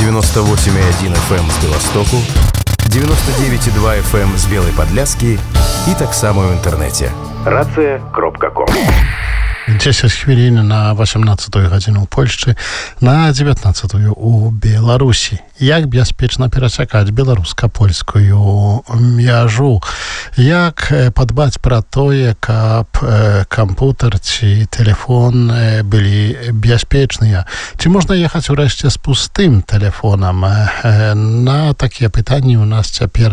98,1 FM з Беластоку, 99,2 FM з Белай Падляскі і таксама ў інтэрнэце. Рацыя.ком. 10 хвілін на 18-ю гадзіну ў Польшчы, на 19-ю ў Беларусі. Як бяспечна перасякаць беларуска-польскую мяжу? Як падбаць пра тое, каб кампутер ці тэлефон былі бяспечныя? Ці можна ехаць урэшце з пустым тэлефонам? На такія пытанні у нас цяпер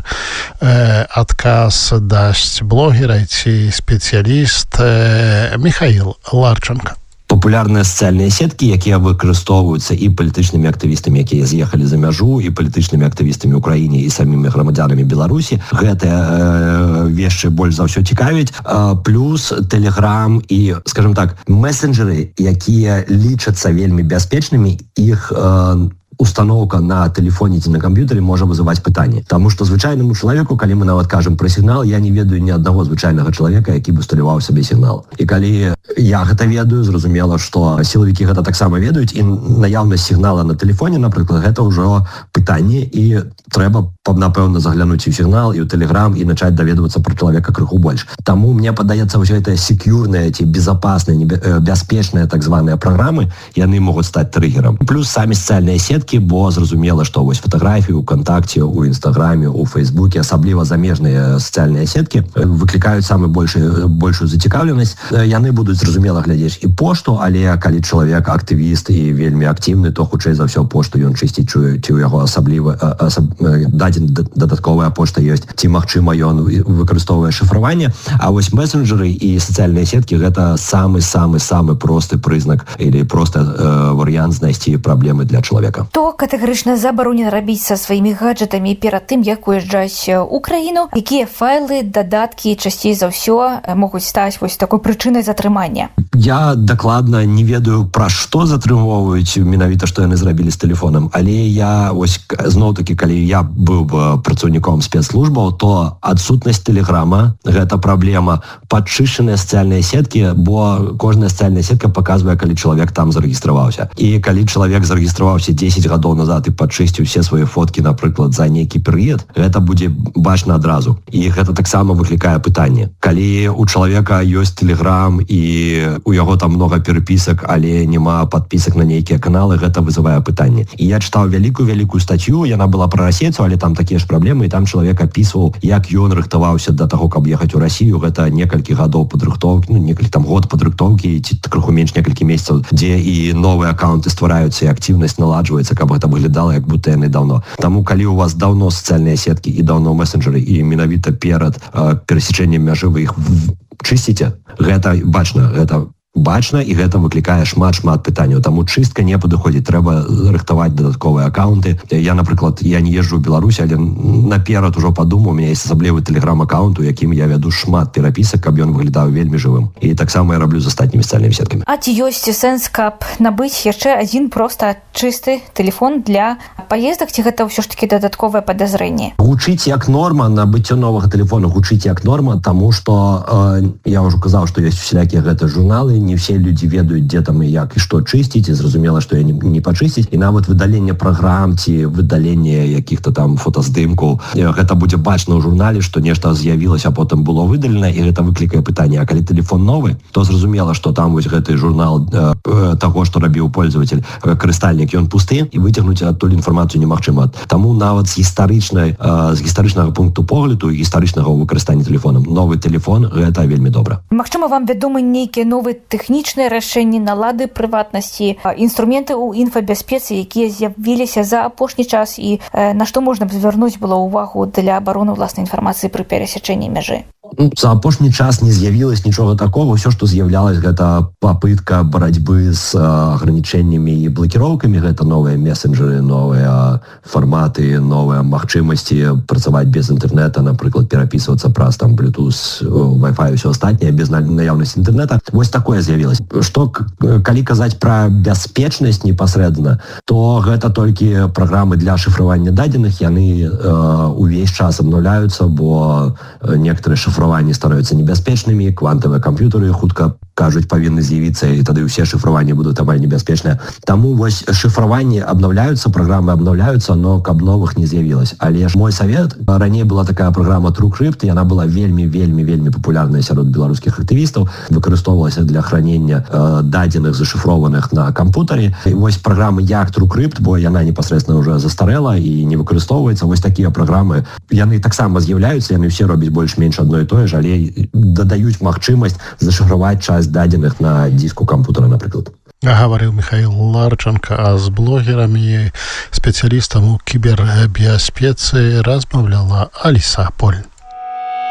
адказ дасць блогер ці спецыяліст Михаил Ларченко. Популярныя сацыяльныя сеткі, якія выкарыстоўваюцца і палітычнымі актывістамі, якія з'ехалі за мяжу, і палітычнымі актывістамі ў краіне, і самімі грамадзянамі Беларусі. Гэтыя вещы больш за ўсё цікавяць. Плюс Telegram і, скажем так, месенджеры, якія лічацца вельмі бяспечнымі, іх установка на телефоне ці на камп'ютары можа вызываць пытанні. Таму што звычайнаму чалавеку, калі мы нават кажам пра сігнал, я не ведаю ні аднаго звычайнага чалавека, які бы усталяваў сабе сігнал. І калі я гэта ведаю, зразумела, што сілавікі гэта таксама ведаюць, і наяўнасць сігнала на тэлефоне, напрыклад, гэта ўжо пытанне, і трэба, напэўна, заглянуць і ў сігнал, і ў Telegram, і начаць даведвацца пра чалавека крыху больш. Таму мне падаецца, ўсё гэта секьюрныя ці безапасныя, бяспечныя так званыя праграмы, яны могуць стаць трыгерам. Плюс самі сацыяльныя сеткі, бо зразумела, што вось фатаграфіі ў кантакце, у інстаграме, у фейсбуке, асабліва замежныя сацыяльныя сеткі выклікаюць самую большую зацікаўленасць. Яны будуць, зразумела, глядзець і пошту, але калі чалавек актывіст і вельмі актыўны, то хутчэй за ўсё пошту ён чысціць, ці ў яго асабліва дадзен дадатковая пошта ёсць, ці магчыма ён выкарыстоўвае шыфраванне. А вось месенджеры і сацыяльныя сеткі гэта самы просты прызнак или просто варыянт знайсці праблемы для чалавека. То катэгарычна забаронена рабіць са сваімі гаджетамі перад тым, як уязджаць у краіну? Якія файлы, дадаткі часцей за ўсё могуць стаць вось такой прычынай затрымання? Я дакладна не ведаю, пра што затрымоўваюць менавіта, што яны зрабілі з тэлефонам, але я вось зноў-такі, калі я быў працаўніком спецслужбаў, то адсутнасць Тэлеграма — гэта праблема. Падчышчаныя сацыяльныя сеткі, бо кожная сацыяльная сетка паказвае, калі чалавек там зарэгістраваўся. І калі чалавек зарэгістраваўся 10 гадоў назад і падчысціў усе свае фоткі, напрыклад, за нейкі перыяд, гэта будзе бачна адразу. І гэта таксама выклікае пытанне. Калі у чалавека ёсць Telegram і у яго там много перапісак, але няма падпісак на нейкія каналы, гэта вызывае пытанне. І я чытаў вялікую статью, яна была пра расейцаў, але там такія ж праблемы, і там чалавек апісваў, як ён рыхтаваўся да таго, каб ехаць у Расію. Гэта некалькі гадоў падрыхтоўкі, некалькі там год падрыхтоўкі, ці крыху менш некалькі месяцаў, дзе і новыя акаунты ствараюцца, і актыўнасць наладжваецца, каб гэта выглядала, як будто яны даўно. Таму, калі у вас даўно сацыяльныя сеткі і даўно месенджеры, і менавіта перад перасечэннем мяжы вы іх чысціце, гэта бачна, і гэта выклікае шмат пытанняў. Таму чыстка не падыходзіць, трэба рыхтаваць дадатковыя акаунты. Я, напрыклад, я не езджу ў Беларусі, але наперад ужо падумаў, у мяне ёсць асаблівы Telegram-акаунт, у якім я вяду шмат перапісак, каб ён выглядаў вельмі жывым. І таксама я раблю з астатнімі сацыяльнымі сеткамі. А ці ёсць сэнс, каб набыць яшчэ адзін проста чысты тэлефон для паездак, ці гэта ўсё ж такі дадатковае падазрэнне? Гучыць як норма, набыццё новага тэлефона гучыць як норма, таму што я ўжо казаў, што ёсць усялякія гэта журналы, не все людзі ведаюць, дзе там і як і што чысціць, і зразумела, што я не пачысціць. І нават выдаленне праграм ці выдаленне якіх-то там фотаздымкаў, гэта будзе бачна ў журнале, што нешта з'явілася, а потым было выдалена, і гэта выклікае пытанне. А калі тэлефон новы, то зразумела, што там вось гэты журнал таго, што рабіў пользователь, карыстальнік, ён пусты, і выцягнуць адтуль інфармацыю немагчыма. Таму нават з гістарычнага пункту погляду і гістарычнага выкарыстання тэлефонам новы тэлефон — гэта вельмі добра. Магчыма, вам вядомы нейкія новыя тэхнічныя рашэнні налады прыватнасці, інструменты ў інфабяспецы, якія з'явіліся за апошні час, і на што можна звярнуць было ўвагу для абароны ўласнай інфармацыі пры перасячэнні мяжы? За апошні час не з'явілось нічога такого. Ўсё, што з'яўлялось, гэта папытка барацьбы з агранічэннямі і блакіроўкамі. Гэта новыя месенджеры, новыя фарматы, новыя магчымасці працаваць без інтэрнэта, напрыклад, перапісвацца праз там Bluetooth, Wi-Fi і ўсё астатняе без наяўнасці інтэрнэта. Вось такое з'явілось. Што, калі казаць пра бяспечнасць непасрэдна, то гэта толькі праграмы для шыфравання дадзеных. Яны увесь час абнаўляюцца, бо некаторыя шыфраванні становятся небяспечнымі, квантавыя камп'ютары хутка кажуць, павінны з'явіцца, і тады ўсе шыфраванні будуць амаль небяспечныя. Таму вось шыфраванні абнаўляюцца, праграмы абнаўляюцца, но каб новых не з'явілася. Але ж мой савет, раней была такая праграма TrueCrypt, яна была вельмі папулярная сярод беларускіх актывістаў, выкарыстоўвалася для хранення дадзеных зашыфрованых на кампутары. І вось праграмы як TrueCrypt, бо яна непасрэдна ўжо застарэла і не выкарыстоўваецца. Вось такія праграмы, яны таксама з'яўляюцца, яны ўсе робяць больш-менш адно і тое ж, але дадаюць магчымасць зашыфраваць часть дадзеных на диску кампутара, напрыклад. Гаварыў Михаил Ларченко, а з блогерамі, спецыялістам у кібербяспецы размаўляла Аліса Поль.